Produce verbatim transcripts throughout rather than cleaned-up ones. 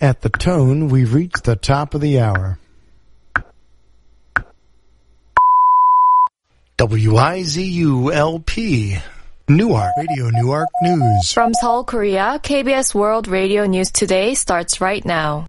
At the tone, we've reached the top of the hour. W I Z U L P, Newark, Radio Newark News. From Seoul, Korea, K B S World Radio News Today starts right now.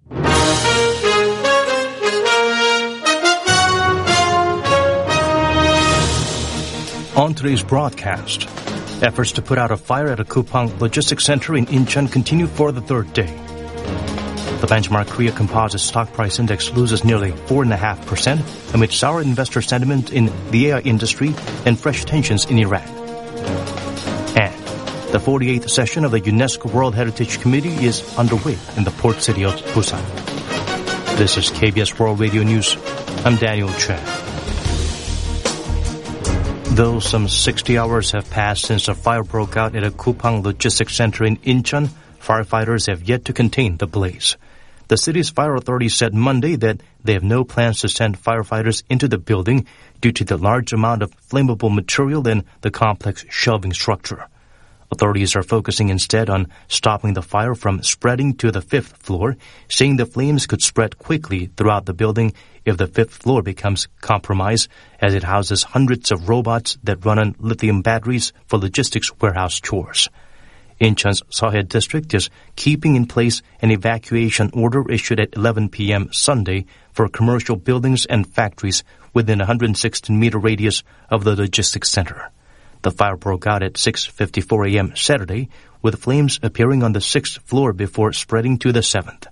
On today's broadcast, efforts to put out a fire at a Coupang logistics center in Incheon continue for the third day. The benchmark Korea Composite Stock Price Index loses nearly four point five percent amid sour investor sentiment in the A I industry and fresh tensions in Iran. And the forty-eighth session of the UNESCO World Heritage Committee is underway in the port city of Busan. This is K B S World Radio News. I'm Daniel Chen. Though some sixty hours have passed since a fire broke out at a Coupang logistics center in Incheon, firefighters have yet to contain the blaze. The city's fire authority said Monday that they have no plans to send firefighters into the building due to the large amount of flammable material in the complex shelving structure. Authorities are focusing instead on stopping the fire from spreading to the fifth floor, saying the flames could spread quickly throughout the building if the fifth floor becomes compromised, as it houses hundreds of robots that run on lithium batteries for logistics warehouse chores. Incheon's Seohae district is keeping in place an evacuation order issued at eleven p.m. Sunday for commercial buildings and factories within a one hundred sixteen meter radius of the logistics center. The fire broke out at six fifty-four a.m. Saturday, with flames appearing on the sixth floor before spreading to the seventh.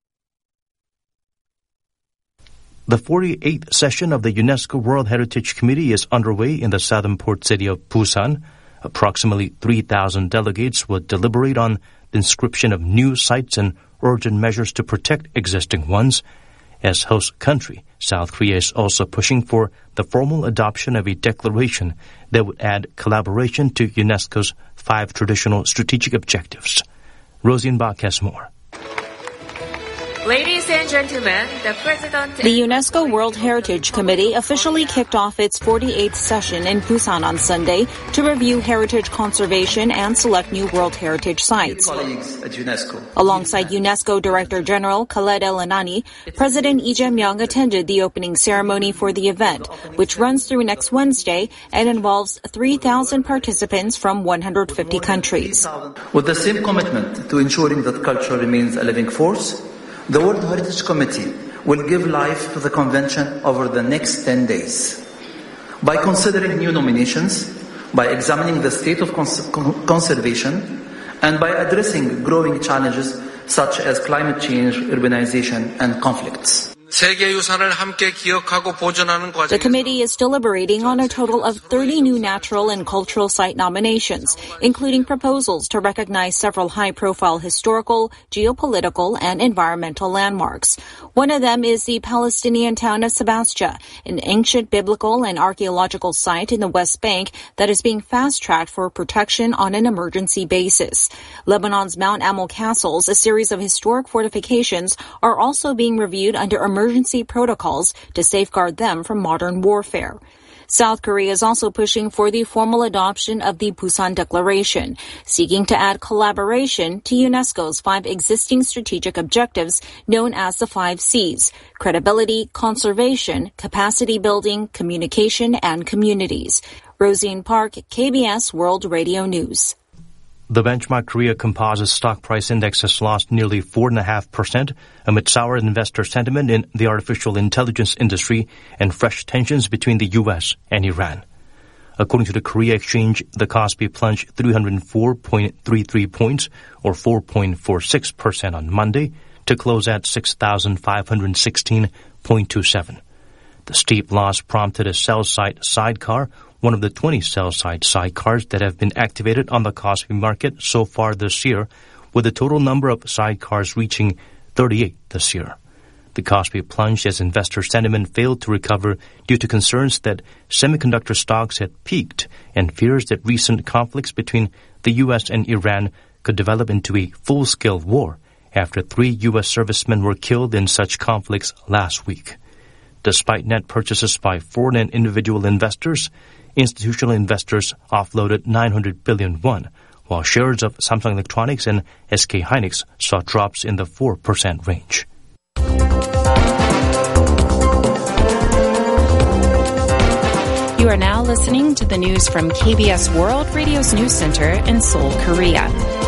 The forty-eighth session of the UNESCO World Heritage Committee is underway in the southern port city of Busan. Approximately three thousand delegates will deliberate on the inscription of new sites and urgent measures to protect existing ones. As host country, South Korea is also pushing for the formal adoption of a declaration that would add collaboration to UNESCO's five traditional strategic objectives. Rosine Bach has more. Ladies and gentlemen, the President... The UNESCO World Heritage Committee officially kicked off its forty-eighth session in Busan on Sunday to review heritage conservation and select new World Heritage sites. Alongside UNESCO Director General Khaled El-Anani, President Lee Jae-myung attended the opening ceremony for the event, which runs through next Wednesday and involves three thousand participants from one hundred fifty countries. With the same commitment to ensuring that culture remains a living force, the World Heritage Committee will give life to the convention over the next ten days. By considering new nominations, by examining the state of cons- conservation, and by addressing growing challenges such as climate change, urbanization, and conflicts. The committee is deliberating on a total of thirty new natural and cultural site nominations, including proposals to recognize several high-profile historical, geopolitical, and environmental landmarks. One of them is the Palestinian town of Sebastia, an ancient biblical and archaeological site in the West Bank that is being fast-tracked for protection on an emergency basis. Lebanon's Mount Amal castles, a series of historic fortifications, are also being reviewed under emergency emergency protocols to safeguard them from modern warfare. South Korea is also pushing for the formal adoption of the Busan Declaration, seeking to add collaboration to UNESCO's five existing strategic objectives known as the five C's: credibility, conservation, capacity building, communication, and communities. Rosine Park, K B S World Radio News. The benchmark Korea Composite Stock Price Index has lost nearly four point five percent amid sour investor sentiment in the artificial intelligence industry and fresh tensions between the U S and Iran. According to the Korea Exchange, the Kospi plunged three hundred four point three three points, or four point four six percent on Monday, to close at six thousand five hundred sixteen point two seven. The steep loss prompted a sell-side sidecar, one of the twenty sell-side sidecars that have been activated on the Kospi market so far this year, with the total number of sidecars reaching thirty-eight this year. The Kospi plunged as investor sentiment failed to recover due to concerns that semiconductor stocks had peaked and fears that recent conflicts between the U S and Iran could develop into a full-scale war after three U S servicemen were killed in such conflicts last week. Despite net purchases by foreign and individual investors, institutional investors offloaded nine hundred billion won, while shares of Samsung Electronics and S K Hynix saw drops in the four percent range. You are now listening to the news from K B S World Radio's News Center in Seoul, Korea.